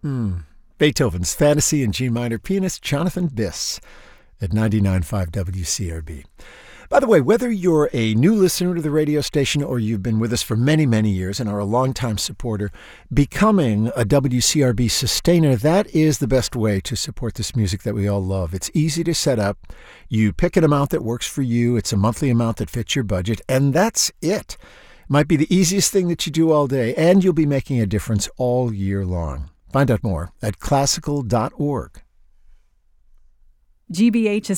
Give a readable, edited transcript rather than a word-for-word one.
Beethoven's Fantasy in G minor, pianist Jonathan Biss at 99.5 WCRB. By the way, whether you're a new listener to the radio station or you've been with us for many, many years and are a longtime supporter, becoming a WCRB sustainer, that is the best way to support this music that we all love. It's easy to set up. You pick an amount that works for you. It's a monthly amount that fits your budget, and that's it. Might be the easiest thing that you do all day, and you'll be making a difference all year long. Find out more at classical.org. GBH is